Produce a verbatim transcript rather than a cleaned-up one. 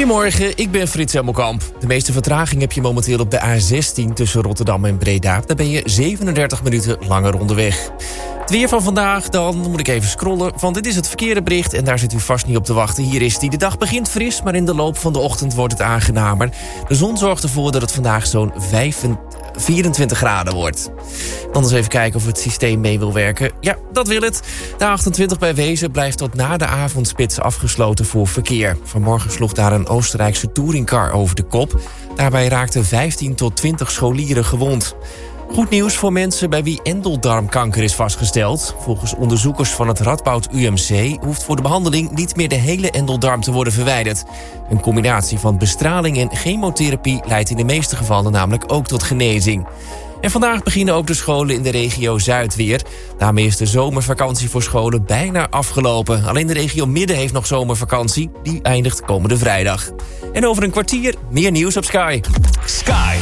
Goedemorgen, ik ben Frits Hemmelkamp. De meeste vertraging heb je momenteel op de A zestien tussen Rotterdam en Breda. Daar ben je zevenendertig minuten langer onderweg. Het weer van vandaag, dan moet ik even scrollen, want dit is het verkeerde bericht en daar zit u vast niet op te wachten. Hier is die. De dag begint fris, maar in de loop van de ochtend wordt het aangenamer. De zon zorgt ervoor dat het vandaag zo'n vierentwintig graden wordt. Dan eens even kijken of het systeem mee wil werken. Ja, dat wil het. De A achtentwintig bij Wezen blijft tot na de avondspits afgesloten voor verkeer. Vanmorgen sloeg daar een Oostenrijkse touringcar over de kop. Daarbij raakten vijftien tot twintig scholieren gewond. Goed nieuws voor mensen bij wie endeldarmkanker is vastgesteld. Volgens onderzoekers van het Radboud U M C hoeft voor de behandeling niet meer de hele endeldarm te worden verwijderd. Een combinatie van bestraling en chemotherapie leidt in de meeste gevallen namelijk ook tot genezing. En vandaag beginnen ook de scholen in de regio Zuid weer. Daarmee is de zomervakantie voor scholen bijna afgelopen. Alleen de regio Midden heeft nog zomervakantie. Die eindigt komende vrijdag. En over een kwartier meer nieuws op Sky. Sky.